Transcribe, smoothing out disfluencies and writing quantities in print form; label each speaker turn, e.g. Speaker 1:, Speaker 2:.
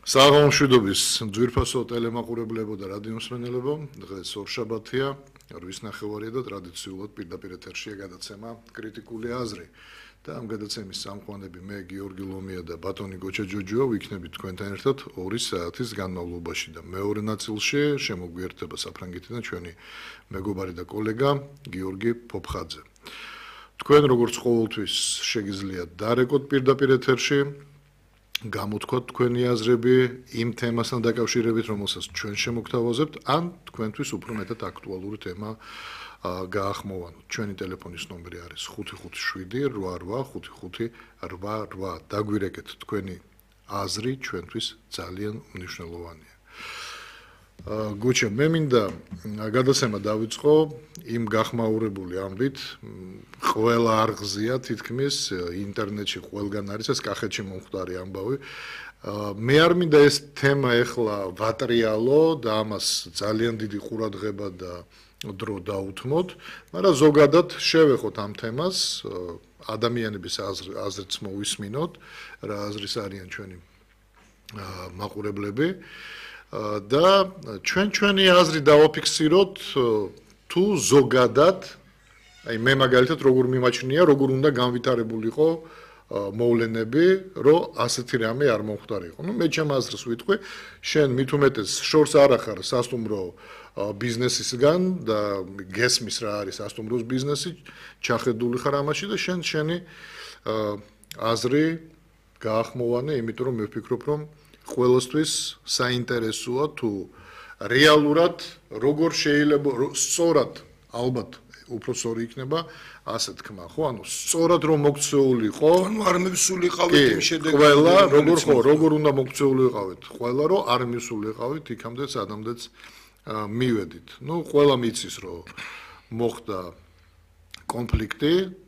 Speaker 1: საღამოშვიდობის ძვირფასო ტელემაყურებლებო და რადიომსმენელებო, დღეს ორშაბათია, 8:30 და ტრადიციულად პირდაპირ ეთერშია გადაცემა კრიტიკული აზრი. და ამ გადაცემის სამყაროები მე გიორგი ლომია და ბატონი გოჩა ჯოჯოა ვიქნებით თქვენთან ერთად 2 საათის განმავლობაში და მეორე ნაწილში შემოგვიერთდება საფრანგეთიდან ჩვენი მეგობარი და კოლეგა გიორგი ფოფხაძე. თქვენ როგორც ყოველთვის შეგიძლიათ დარეკოთ პირდაპირ ეთერში გამოთქვათ თქვენი აზრები იმ თემასთან დაკავშირებით, რომელსაც ჩვენ შემოგთავაზებთ, ან თქვენთვის უფრო მეტად აქტუალური თემა გაახმოვანოთ. ჩვენი ტელეფონის ნომერი არის 557-88-5588. დაგვირეკეთ თქვენი აზრი ჩვენთვის ძალიან მნიშვნელოვანია. გოჩა, მე მინდა გადაცემა დავიწყო იმ გახმაურებული ამბით, ყველა არღზია თითქმის ინტერნეტში ყველგან არის ეს კახეთში მომხდარი ამბავი. მე არ მინდა ეს თემა ეხლა ვატრიალო და ამას ძალიან დიდი ყურადღება და დრო დაუთმოთ, მაგრამ ზოგადად შევეხოთ ამ თემას, ადამიანების აზრიც მოვისმინოთ, რა აზრის არიან ჩვენი მაყურებლები. და ჩვენი აზრი დავაფიქსიროთ თუ ზოგადად აი მე მაგალითად როგორ მიმაჩნია როგორ უნდა განვითარებულიყო მოვლენები რომ ასეთი რამე არ მომხდარიყო. მე ჩემ აზრს ვიტყვი, შენ მით უმეტეს შორს არ ახარ სასტუმრო ბიზნესისგან და გესმის რა არის სასტუმროს ბიზნესი, ჩახედული ხარ ამაში და შენი აზრი გაახმოვანე, იმიტომ რომ მე ვფიქრობ რომ ყველასთვის საინტერესოა თუ რეალურად როგორ შეიძლება სწორად ალბათ უფრო სწორი იქნება ასე თქმა, ხო? ანუ სწორად რომ მოქცეულიყო,
Speaker 2: ანუ არ მივსულიყავით იმ შედეგად,
Speaker 1: ყველა როგორ უნდა მოქცეულიყავით, ყველა რომ არ მივსულიყავით იქამდე სადამდეც მივედით. ყველა მიცის რომ მოხდა კონფლიქტი